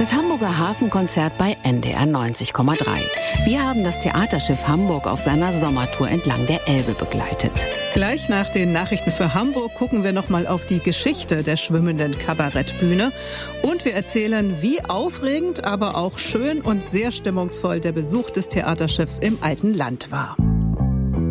Das Hamburger Hafenkonzert bei NDR 90,3. Wir haben das Theaterschiff Hamburg auf seiner Sommertour entlang der Elbe begleitet. Gleich nach den Nachrichten für Hamburg gucken wir nochmal auf die Geschichte der schwimmenden Kabarettbühne. Und wir erzählen, wie aufregend, aber auch schön und sehr stimmungsvoll der Besuch des Theaterschiffs im alten Land war.